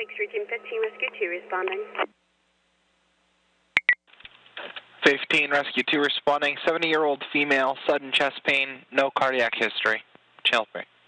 Lake Street Team 15, Rescue 2 responding. 15, Rescue 2 responding. 70-year-old female, sudden chest pain, no cardiac history. Channel 3.